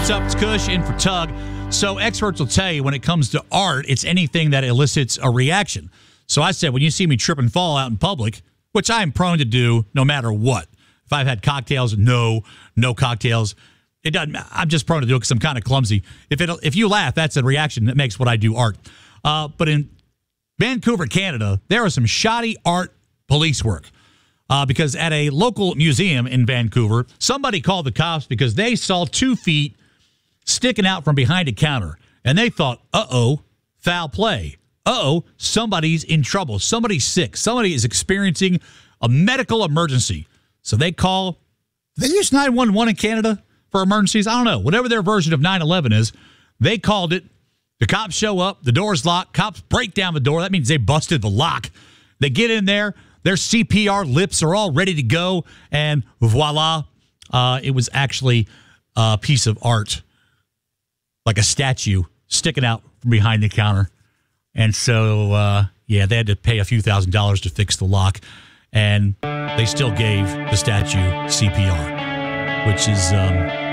what's up? It's Kush in for Tug. So experts will tell you when it comes to art, it's anything that elicits a reaction. So I said, when you see me trip and fall out in public, which I am prone to do no matter what. If I've had cocktails, no cocktails. It doesn't. I'm just prone to do it because I'm kind of clumsy. If you laugh, that's a reaction that makes what I do art. But in Vancouver, Canada, there is some shoddy art police work. Because at a local museum in Vancouver, somebody called the cops because they saw 2 feet sticking out from behind a counter. And they thought, uh-oh, foul play. Uh-oh, somebody's in trouble. Somebody's sick. Somebody is experiencing a medical emergency. So they call. They use 911 in Canada for emergencies. I don't know. Whatever their version of 911 is, they called it. The cops show up. The door's locked. Cops break down the door. That means they busted the lock. They get in there. Their CPR lips are all ready to go. And voila, it was actually a piece of art, like a statue sticking out from behind the counter. And so, they had to pay a few $1,000s to fix the lock. And they still gave the statue CPR, which is